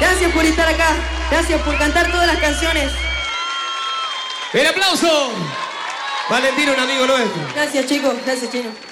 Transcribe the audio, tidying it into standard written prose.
Gracias por estar acá. Gracias por cantar todas las canciones. ¡El aplauso! Valentino, un amigo nuestro. Gracias, chicos. Gracias, Chino.